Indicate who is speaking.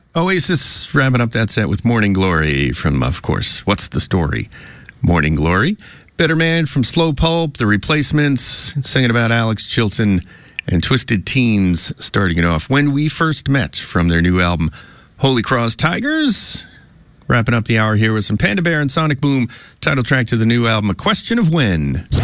Speaker 1: Oasis wrapping up that set with Morning Glory from, of course, What's the Story? Morning Glory. Better Man from Slow Pulp, The Replacements, singing about Alex Chilton, and Twisted Teens starting it off. When We First Met from their new album, Holy Cross Tigers. Wrapping up the hour here with some Panda Bear and Sonic Boom, title track to the new album, A Question of When.